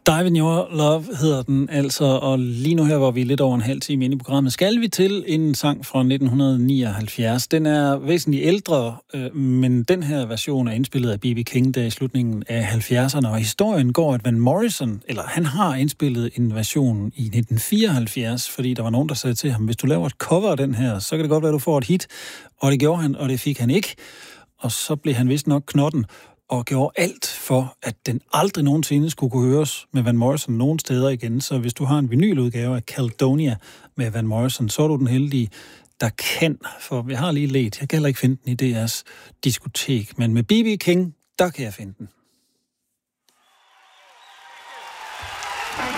Dive in Your Love hedder den altså, og lige nu her, hvor vi er lidt over en halv time inde i programmet, skal vi til en sang fra 1979. Den er væsentligt ældre, men den her version er indspillet af B.B. King, der i slutningen af 70'erne, og historien går, at Van Morrison, eller han har indspillet en version i 1974, fordi der var nogen, der sagde til ham, hvis du laver et cover af den her, så kan det godt være, at du får et hit, og det gjorde han, og det fik han ikke, og så blev han vist nok knotten, og gjorde alt for, at den aldrig nogensinde skulle kunne høres med Van Morrison nogen steder igen. Så hvis du har en vinyludgave af Caledonia med Van Morrison, så er du den heldige, der kan. For vi har lige let. Jeg kan heller ikke finde den i DR's diskotek, men med B.B. King, der kan jeg finde den.